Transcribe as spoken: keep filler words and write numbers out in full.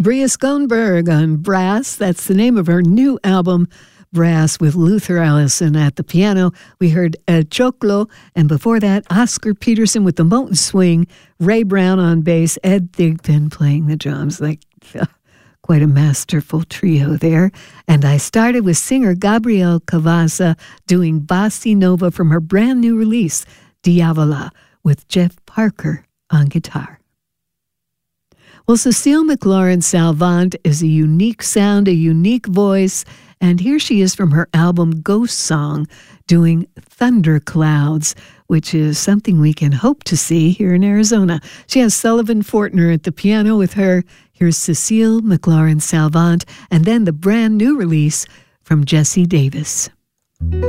Bria Schoenberg on brass. That's the name of her new album, Brass, with Luther Allison at the piano. We heard Ed Choclo, and before that, Oscar Peterson with the Mountain Swing, Ray Brown on bass, Ed Thigpen playing the drums. Like, uh, quite a masterful trio there. And I started with singer Gabrielle Cavazza doing Bossa Nova from her brand new release, Diavola, with Jeff Parker on guitar. Well, Cecile McLaurin-Salvant is a unique sound, a unique voice, and here she is from her album Ghost Song doing Thunderclouds, which is something we can hope to see here in Arizona. She has Sullivan Fortner at the piano with her. Here's Cecile McLaurin-Salvant, and then the brand new release from Jesse Davis.